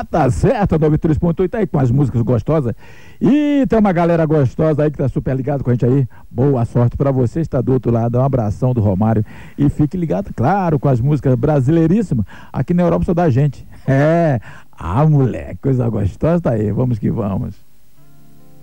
Tá certo, 93.8 aí com as músicas gostosas. E tem uma galera gostosa aí que tá super ligado com a gente aí. Boa sorte pra você, está do outro lado. Um abração do Romário. E fique ligado, claro, com as músicas brasileiríssimas. Aqui na Europa só dá gente. Moleque, coisa gostosa tá aí. Vamos que vamos.